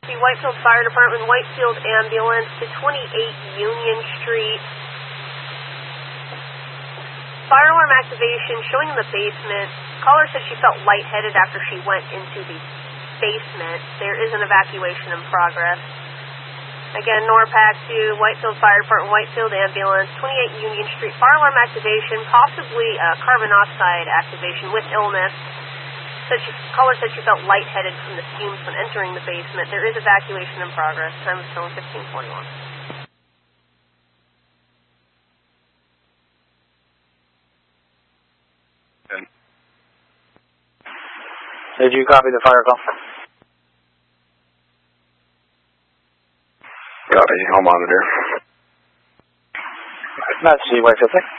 The Whitefield Fire Department, Whitefield Ambulance to 28 Union Street. Fire alarm activation showing in the basement. Caller said she felt lightheaded after she went into the basement. There is an evacuation in progress. Again, NORPAC to Whitefield Fire Department, Whitefield Ambulance, 28 Union Street. Fire alarm activation, possibly carbon monoxide activation with illness. Caller said she felt lightheaded from the fumes when entering the basement. There is evacuation in progress. Time is still 15:41. Did you copy the fire call? Copy, I'll monitor. That's the Whitefield thing.